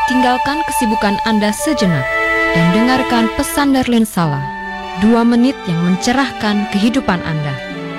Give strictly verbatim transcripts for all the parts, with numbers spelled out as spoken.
Tinggalkan kesibukan Anda sejenak dan dengarkan pesan Darlene Sala, dua menit yang mencerahkan kehidupan Anda.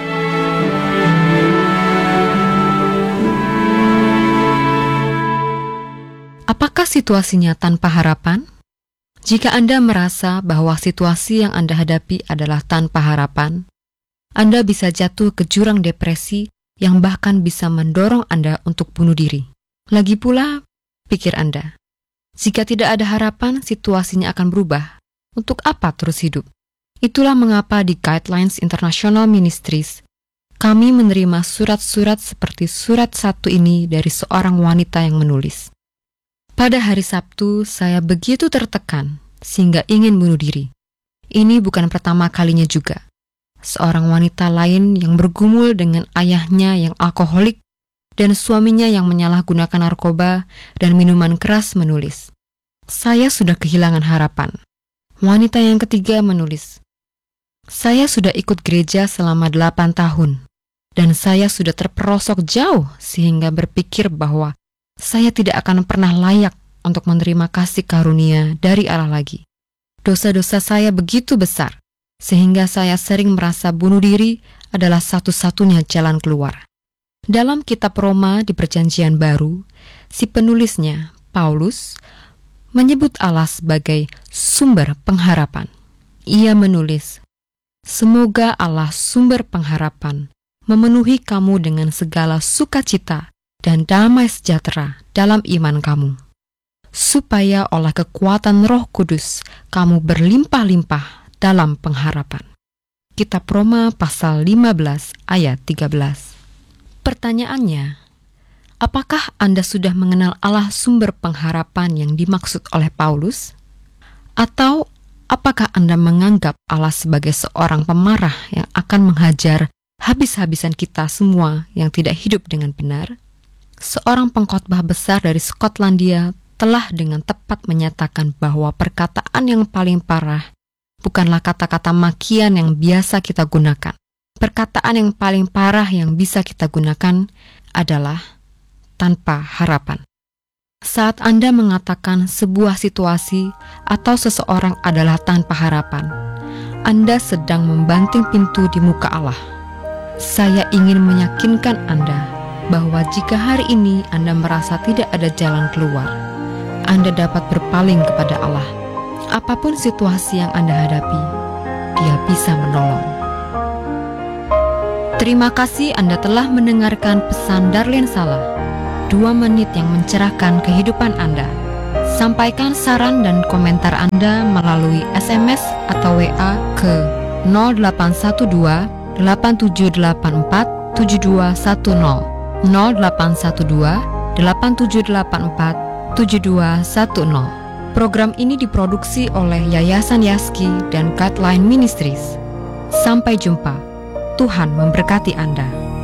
Apakah situasinya tanpa harapan? Jika Anda merasa bahwa situasi yang Anda hadapi adalah tanpa harapan, Anda bisa jatuh ke jurang depresi yang bahkan bisa mendorong Anda untuk bunuh diri. Lagi pula, pikir Anda, jika tidak ada harapan, situasinya akan berubah. Untuk apa terus hidup? Itulah mengapa di Guidelines International Ministries, kami menerima surat-surat seperti surat satu ini dari seorang wanita yang menulis. Pada hari Sabtu, saya begitu tertekan sehingga ingin bunuh diri. Ini bukan pertama kalinya juga. Seorang wanita lain yang bergumul dengan ayahnya yang alkoholik dan suaminya yang menyalahgunakan narkoba dan minuman keras menulis, "Saya sudah kehilangan harapan." Wanita yang ketiga menulis, "Saya sudah ikut gereja selama delapan tahun, dan saya sudah terperosok jauh sehingga berpikir bahwa saya tidak akan pernah layak untuk menerima kasih karunia dari Allah lagi. Dosa-dosa saya begitu besar, sehingga saya sering merasa bunuh diri adalah satu-satunya jalan keluar." Dalam kitab Roma di Perjanjian Baru, si penulisnya, Paulus, menyebut Allah sebagai sumber pengharapan. Ia menulis, "Semoga Allah sumber pengharapan memenuhi kamu dengan segala sukacita dan damai sejahtera dalam iman kamu, supaya oleh kekuatan Roh Kudus kamu berlimpah-limpah dalam pengharapan." Kitab Roma pasal lima belas ayat tiga belas. Pertanyaannya, apakah Anda sudah mengenal Allah sumber pengharapan yang dimaksud oleh Paulus? Atau apakah Anda menganggap Allah sebagai seorang pemarah yang akan menghajar habis-habisan kita semua yang tidak hidup dengan benar? Seorang pengkhotbah besar dari Skotlandia telah dengan tepat menyatakan bahwa perkataan yang paling parah bukanlah kata-kata makian yang biasa kita gunakan. Perkataan yang paling parah yang bisa kita gunakan adalah tanpa harapan. Saat Anda mengatakan sebuah situasi atau seseorang adalah tanpa harapan, Anda sedang membanting pintu di muka Allah. Saya ingin meyakinkan Anda bahwa jika hari ini Anda merasa tidak ada jalan keluar, Anda dapat berpaling kepada Allah. Apapun situasi yang Anda hadapi, Dia bisa menolong. Terima kasih Anda telah mendengarkan pesan Darlene Sala, dua menit yang mencerahkan kehidupan Anda. Sampaikan saran dan komentar Anda melalui S M S atau W A ke nol delapan satu dua delapan tujuh delapan empat tujuh dua satu nol nol delapan satu dua delapan tujuh delapan empat tujuh dua satu nol. Program ini diproduksi oleh Yayasan Yaski dan Guideline Ministries. Sampai jumpa. Tuhan memberkati Anda.